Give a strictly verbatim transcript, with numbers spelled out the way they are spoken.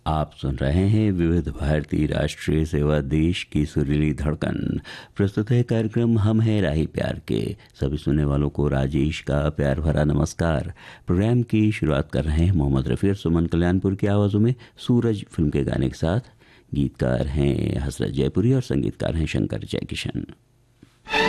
आप सुन रहे हैं विविध भारती राष्ट्रीय सेवा, देश की सुरीली धड़कन। प्रस्तुत है कार्यक्रम हम हैं राही प्यार के। सभी सुनने वालों को राजेश का प्यार भरा नमस्कार। प्रोग्राम की शुरुआत कर रहे हैं मोहम्मद रफ़ी और सुमन कल्याणपुर की आवाज़ों में सूरज फिल्म के गाने के साथ। गीतकार हैं हसरत जयपुरी और संगीतकार हैं शंकर जयकिशन।